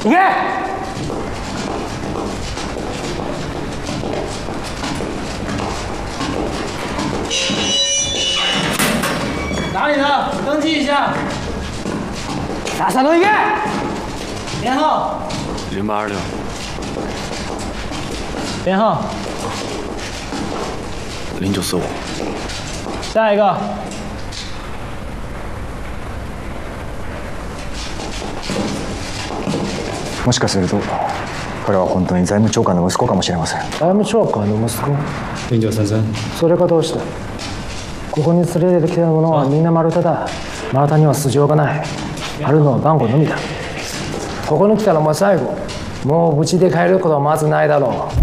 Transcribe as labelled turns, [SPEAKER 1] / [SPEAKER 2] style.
[SPEAKER 1] 行け。哪里的？登记一下。啥山东行け。编号。
[SPEAKER 2] 0826。
[SPEAKER 1] 编号。
[SPEAKER 2] 0945。
[SPEAKER 1] 下一个。
[SPEAKER 3] もしかすると彼は本当に財務長官の息子かもしれません。
[SPEAKER 1] 財務長官の息子。
[SPEAKER 4] 0933。
[SPEAKER 1] それがどうした。ここに連れてきてる者はみんな丸太だ。丸太には素性がない。あるのは番号のみだ。ここに来たらもう最後。もう無事で帰ることはまずないだろう。